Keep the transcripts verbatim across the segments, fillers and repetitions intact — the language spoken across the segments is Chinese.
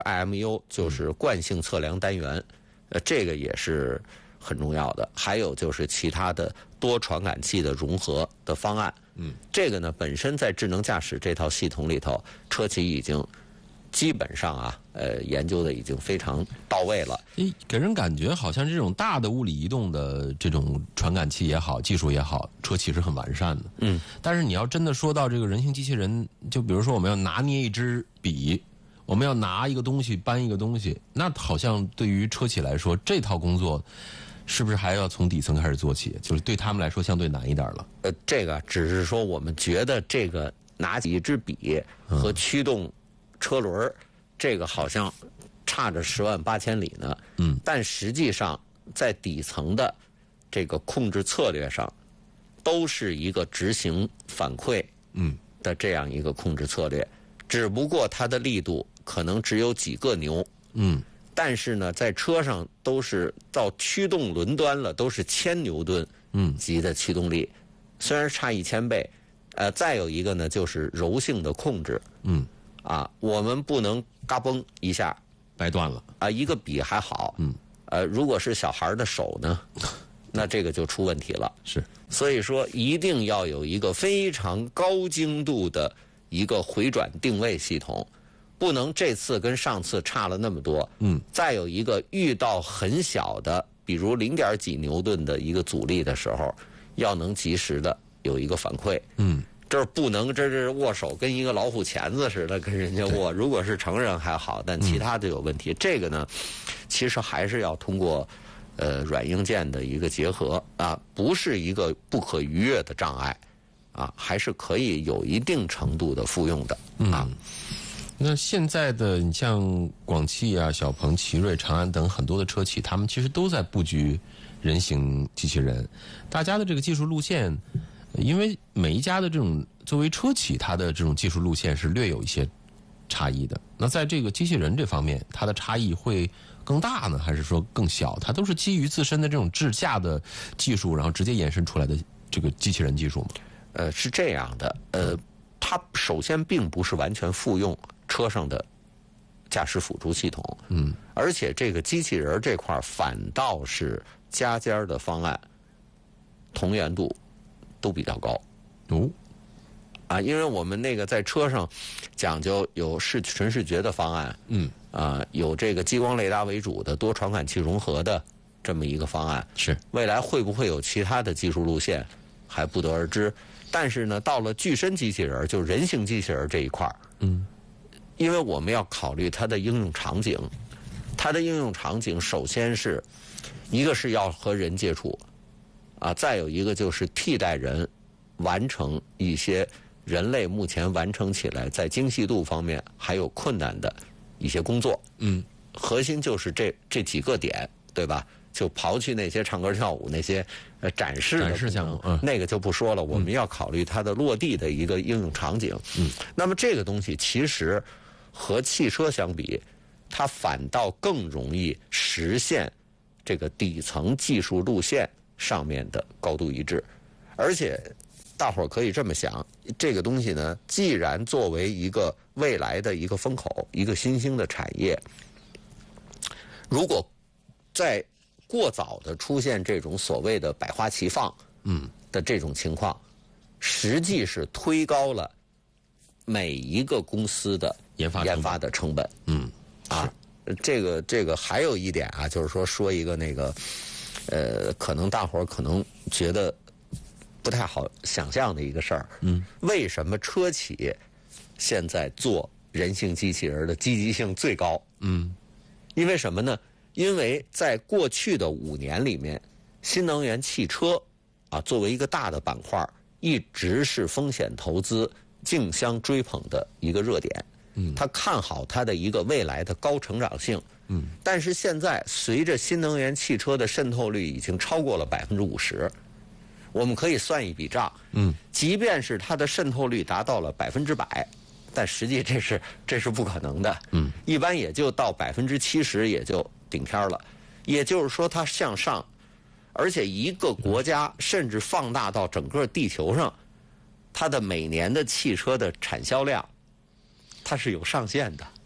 I M U 就是惯性测量单元，呃，这个也是很重要的。还有就是其他的多传感器的融合的方案，嗯，这个呢本身在智能驾驶这套系统里头，车企已经基本上啊，呃，研究的已经非常到位了。 诶，给人感觉好像这种大的物理移动的这种传感器也好，技术也好，车企是很完善的。嗯，但是你要真的说到这个人形机器人，就比如说我们要拿捏一支笔，我们要拿一个东西搬一个东西，那好像对于车企来说，这套工作是不是还要从底层开始做起？就是对他们来说相对难一点了。 呃，这个只是说我们觉得这个拿起一支笔和驱动车轮，嗯，这个好像差着十万八千里呢。嗯，但实际上在底层的这个控制策略上，都是一个执行反馈嗯的这样一个控制策略，只不过它的力度可能只有几个牛。嗯。但是呢，在车上都是到驱动轮端了，都是千牛顿级的驱动力，嗯，虽然差一千倍，呃，再有一个呢，就是柔性的控制，嗯，啊，我们不能嘎嘣一下掰断了啊，一个笔还好，嗯，呃，如果是小孩的手呢，那这个就出问题了， 是， 所以说一定要有一个非常高精度的一个回转定位系统。不能这次跟上次差了那么多，嗯，再有一个遇到很小的，比如零点几牛顿的一个阻力的时候，要能及时的有一个反馈，嗯，这不能这是握手跟一个老虎钳子似的跟人家握，如果是成人还好，但其他的有问题。嗯，这个呢，其实还是要通过呃软硬件的一个结合啊，不是一个不可逾越的障碍啊，还是可以有一定程度的复用的啊。嗯， 那现在的你像广汽啊、小鹏、奇瑞、长安等很多的车企，他们其实都在布局人形机器人。大家的这个技术路线，因为每一家的这种作为车企，它的这种技术路线是略有一些差异的。那在这个机器人这方面，它的差异会更大呢，还是说更小？它都是基于自身的这种智驾的技术，然后直接延伸出来的这个机器人技术吗？ 呃，是这样的，呃，它首先并不是完全复用车上的驾驶辅助系统，嗯，而且这个机器人这块反倒是家家的方案同源度都比较高。哦，啊，因为我们那个在车上讲究有视纯视觉的方案，嗯，啊，有这个激光雷达为主的多传感器融合的这么一个方案， 是未来会不会有其他的技术路线还不得而知。但是呢，到了具身机器人，就是人形机器人这一块，嗯。因为我们要考虑它的应用场景，它的应用场景首先是一个是要和人接触，啊，再有一个就是替代人完成一些人类目前完成起来在精细度方面还有困难的一些工作。嗯，核心就是这这几个点，对吧？就刨去那些唱歌跳舞那些呃展示的展示项目，嗯， 那个就不说了。我们要考虑它的落地的一个应用场景。嗯，那么这个东西其实和汽车相比，它反倒更容易实现这个底层技术路线上面的高度一致。而且大伙儿可以这么想，这个东西呢，既然作为一个未来的一个风口，一个新兴的产业，如果在过早的出现这种所谓的百花齐放嗯的这种情况，实际是推高了每一个公司的研发研发的成本。嗯，啊，这个这个还有一点啊，就是说说一个那个，呃，可能大伙儿可能觉得不太好想象的一个事儿。嗯，为什么车企现在做人形机器人的积极性最高？嗯，因为什么呢？因为在过去的五年里面，新能源汽车啊作为一个大的板块，一直是风险投资竞相追捧的一个热点。嗯，他看好它的一个未来的高成长性。嗯，但是现在随着新能源汽车的渗透率已经超过了百分之五十，我们可以算一笔账。嗯，即便是它的渗透率达到了百分之百，但实际这是这是不可能的。嗯，一般也就到百分之七十也就顶天了。也就是说，它向上，而且一个国家甚至放大到整个地球上，它的每年的汽车的产销量，它是有上限的。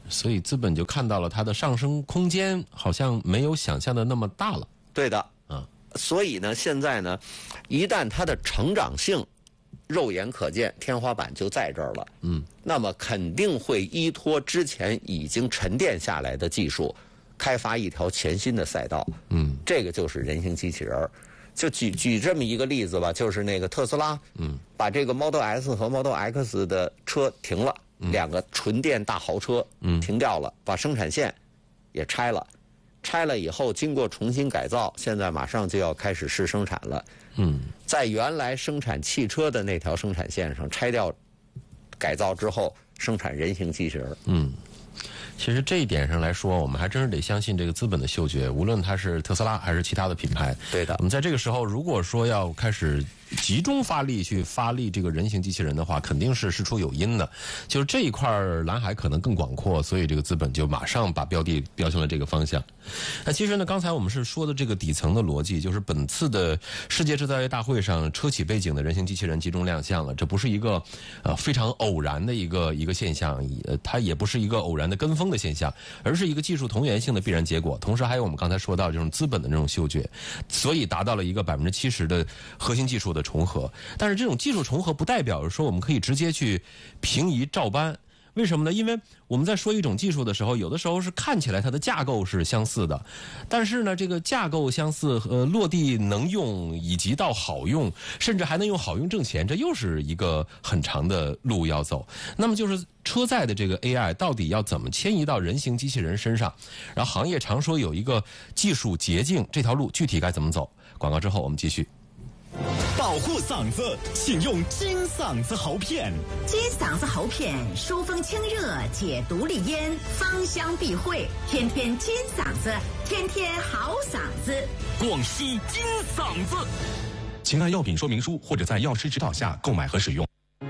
所以资本就看到了它的上升空间好像没有想象的那么大了。 对的， 啊， 所以呢，现在呢，一旦它的成长性肉眼可见，天花板就在这儿了， 嗯， 那么肯定会依托之前已经沉淀下来的技术，开发一条全新的赛道， 嗯， 这个就是人形机器人儿。就举举这么一个例子吧，就是那个特斯拉， 嗯， 把这个 Model S 和 Model X 的车停了， 嗯、 两个纯电大豪车， 嗯， 停掉了，把生产线也拆了，拆了以后经过重新改造，现在马上就要开始试生产了， 嗯， 在原来生产汽车的那条生产线上拆掉，改造之后生产人形机器人， 嗯。其实这一点上来说，我们还真是得相信这个资本的嗅觉，无论它是特斯拉还是其他的品牌。 对的。 我们在这个时候，如果说要开始集中发力去发力这个人形机器人的话，肯定是事出有因的。就是这一块蓝海可能更广阔，所以这个资本就马上把标的标向了这个方向。那其实呢，刚才我们是说的这个底层的逻辑，就是本次的世界制造业大会上，车企背景的人形机器人集中亮相了，这不是一个呃非常偶然的一个一个现象，呃，它也不是一个偶然的跟风的现象，而是一个技术同源性的必然结果。同时还有我们刚才说到这种资本的这种嗅觉，所以达到了一个百分之七十的核心技术的重合。但是这种技术重合不代表说我们可以直接去平移照搬。为什么呢？因为我们在说一种技术的时候，有的时候是看起来它的架构是相似的，但是呢，这个架构相似，呃，落地能用以及到好用，甚至还能用好用挣钱，这又是一个很长的路要走。那么就是车载的这个 A I 到底要怎么迁移到人形机器人身上？然后行业常说有一个技术捷径，这条路具体该怎么走？广告之后我们继续。 保护嗓子，请用金嗓子喉片。 金嗓子喉片疏风清热，解毒利咽，芳香避秽，天天金嗓子，天天好嗓子。 广西金嗓子，请按药品说明书或者在药师指导下购买和使用。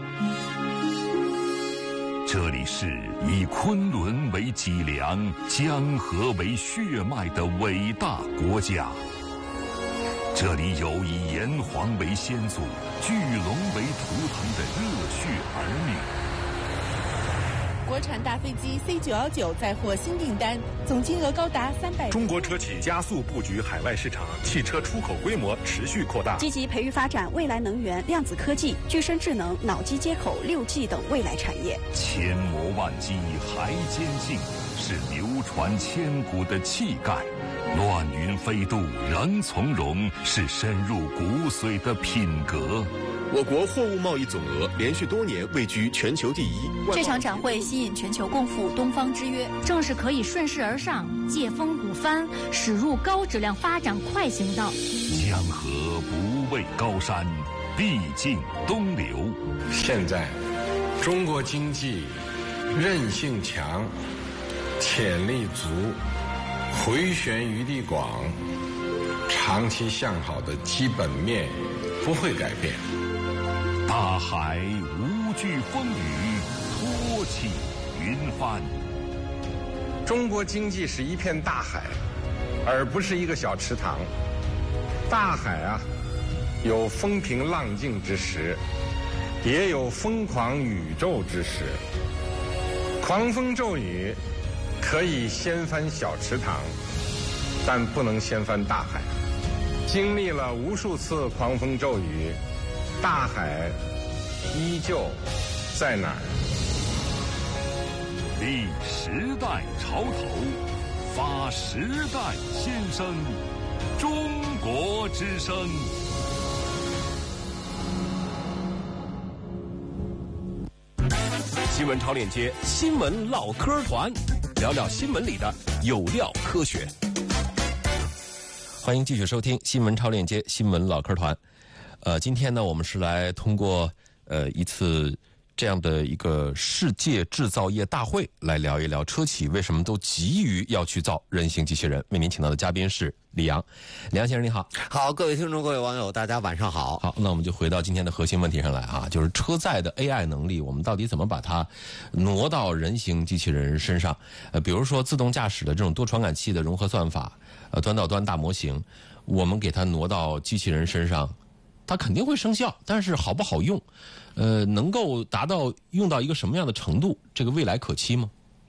这里是以昆仑为脊梁、江河为血脉的伟大国家。这里有以炎黄为先祖、巨龙为图腾的热血儿女。 国产大飞机 C 九一九再获新订单，总金额高达三百。 中国车企加速布局海外市场，汽车出口规模持续扩大， 积极培育发展未来能源、量子科技、具身智能、脑机接口、六 G 等未来产业。 千磨万击还坚劲，是流传千古的气概。乱云飞渡仍从容，是深入骨髓的品格。 我国货物贸易总额连续多年位居全球第一。 这场展会吸引全球共赴东方之约， 正是可以顺势而上，借风鼓帆，驶入高质量发展快行道。 江河不畏高山，必尽东流。 现在，中国经济韧性强，潜力足，回旋余地广，长期向好的基本面不会改变。 大海无惧风雨，托起云帆。 中国经济是一片大海，而不是一个小池塘。大海啊，有风平浪静之时，也有疯狂宇宙之时。狂风骤雨可以掀翻小池塘，但不能掀翻大海。经历了无数次狂风骤雨，大海依旧在哪儿？ 立时代潮头，发时代先声，中国之声。 新闻超链接，新闻唠嗑团，聊聊新闻里的有料科学。 欢迎继续收听新闻超链接新闻老嗑团。呃，今天呢，我们是来通过呃一次这样的一个世界制造业大会来聊一聊车企为什么都急于要去造人形机器人。为您请到的嘉宾是李阳，李阳先生你好。 好，各位听众各位网友大家晚上好。 好，那我们就回到今天的核心问题上来啊，就是车载的 A I 能力，我们到底怎么把它挪到人形机器人身上？呃，比如说自动驾驶的这种多传感器的融合算法，呃，端到端大模型，我们给它挪到机器人身上，它肯定会生效，但是好不好用，呃，能够达到用到一个什么样的程度，这个未来可期吗？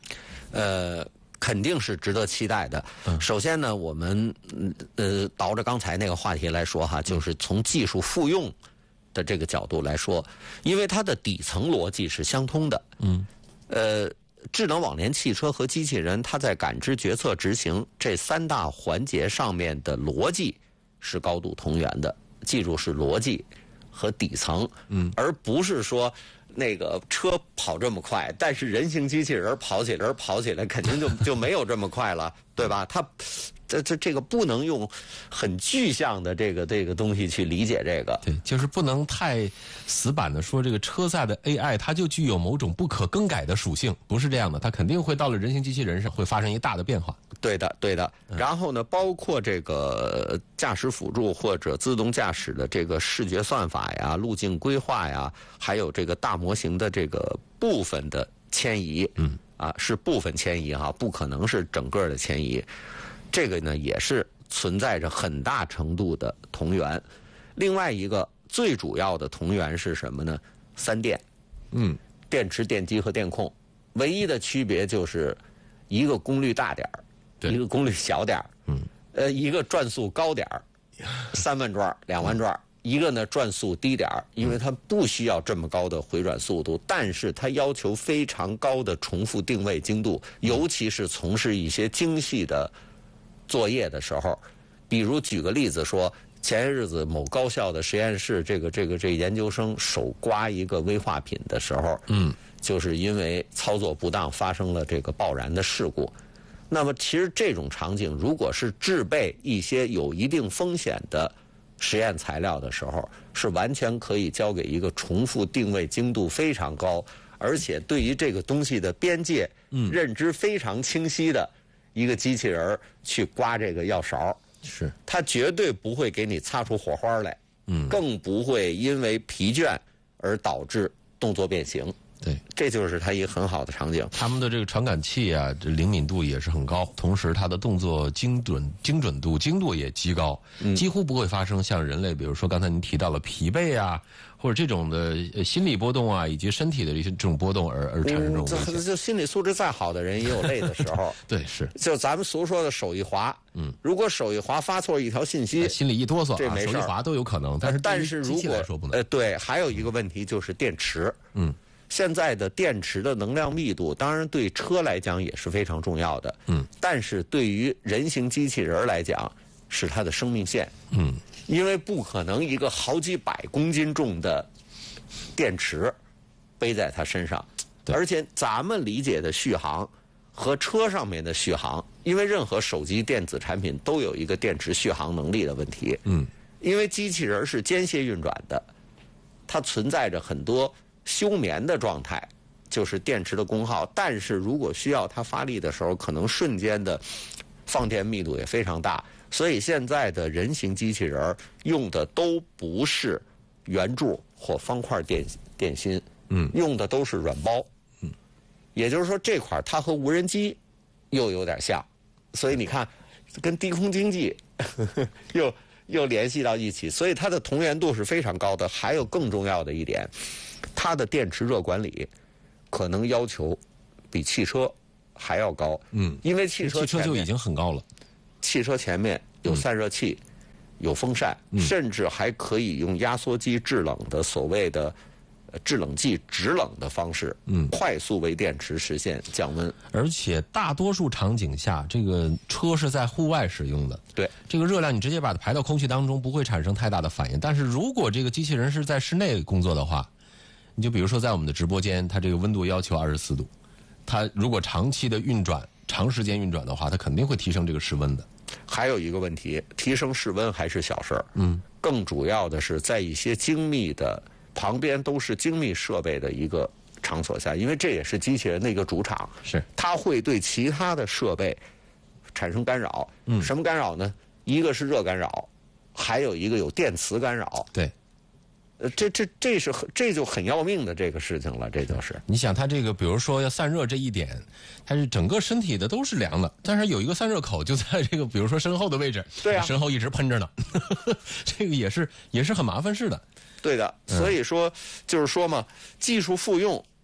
呃。肯定是值得期待的。 嗯、 首先呢，我们呃倒着刚才那个话题来说哈，就是从技术复用的这个角度来说，因为它的底层逻辑是相通的。 嗯。 呃，智能网联汽车和机器人，它在感知、决策、执行这三大环节上面的逻辑是高度同源的。记住，是逻辑和底层， 嗯， 而不是说。那个车跑这么快，但是人形机器人跑起来跑起来肯定就就没有这么快了，对吧？它这这这个不能用很具象的这个这个东西去理解这个。 对，就是不能太死板的说这个车载的 A I 它就具有某种不可更改的属性，不是这样的，它肯定会到了人形机器人上会发生一大的变化。 对的，对的。然后呢，包括这个驾驶辅助或者自动驾驶的这个视觉算法呀、路径规划呀，还有这个大模型的这个部分的迁移， 嗯， 啊，是部分迁移哈，不可能是整个的迁移。这个呢，也是存在着很大程度的同源。另外一个最主要的同源是什么呢？三电， 嗯， 电池、电机和电控，唯一的区别就是一个功率大点儿。一个功率小点儿， 嗯， 呃，一个转速高点儿，三万转、两万转；一个呢转速低点儿，因为它不需要这么高的回转速度，但是它要求非常高的重复定位精度，尤其是从事一些精细的作业的时候，比如举个例子说，前些日子某高校的实验室，这个这个这个研究生手刮一个危化品的时候， 嗯， 就是因为操作不当发生了这个爆燃的事故。那么，其实这种场景，如果是制备一些有一定风险的实验材料的时候，是完全可以交给一个重复定位精度非常高，而且对于这个东西的边界认知非常清晰的一个机器人去刮这个药勺， 是它绝对不会给你擦出火花来， 嗯， 更不会因为疲倦而导致动作变形。 对， 这就是它一个很好的场景。 他们的这个传感器啊，这灵敏度也是很高，同时它的动作精准、精准度、精度也极高， 嗯、 几乎不会发生像人类，比如说刚才您提到了疲惫啊，或者这种的心理波动啊，以及身体的一些这种波动而而产生这种危险。 嗯、就心理素质再好的人也有累的时候。 对，是。 就咱们俗说的手一滑， 嗯， 如果手一滑发错一条信息， 心里一哆嗦， 这没事， 手一滑都有可能。但是但是如果来说不能。 呃，对，还有一个问题就是电池， 嗯。 现在的电池的能量密度，当然对车来讲也是非常重要的。 嗯， 但是对于人形机器人来讲，是它的生命线。 嗯， 因为不可能一个好几百公斤重的电池背在它身上，而且咱们理解的续航和车上面的续航，因为任何手机电子产品都有一个电池续航能力的问题。 嗯， 因为机器人是间歇运转的，它存在着很多休眠的状态，就是电池的功耗，但是如果需要它发力的时候，可能瞬间的放电密度也非常大，所以现在的人形机器人用的都不是圆柱或方块电电芯， 嗯， 用的都是软包， 嗯， 也就是说这块它和无人机又有点像，所以你看跟低空经济呵呵又又联系到一起，所以它的同源度是非常高的。还有更重要的一点，它的电池热管理可能要求比汽车还要高。 嗯， 因为汽车汽车就已经很高了。 汽车前面有散热器、嗯、有风扇、 嗯， 甚至还可以用压缩机制冷的所谓的制冷剂直冷的方式， 嗯， 快速为电池实现降温。 而且大多数场景下，这个车是在户外使用的， 对， 这个热量你直接把它排到空气当中，不会产生太大的反应。但是如果这个机器人是在室内工作的话，你就比如说在我们的直播间，它这个温度要求二十四度，它如果长期的运转、长时间运转的话，它肯定会提升这个室温的。 还有一个问题，提升室温还是小事儿， 嗯， 更主要的是在一些精密的旁边都是精密设备的一个场所下，因为这也是机器人的一个主场， 是它会对其他的设备产生干扰。 嗯， 什么干扰呢？一个是热干扰，还有一个有电磁干扰。 对。 呃，这这这是这就很要命的这个事情了，这就是。 你想，它这个比如说要散热这一点，它是整个身体的都是凉的，但是有一个散热口就在这个比如说身后的位置， 对啊， 身后一直喷着呢，这个也是也是很麻烦事的。 对的，所以说、嗯、就是说嘛，技术复用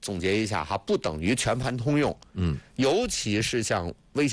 总结一下哈，不等于全盘通用。 嗯， 尤其是像微小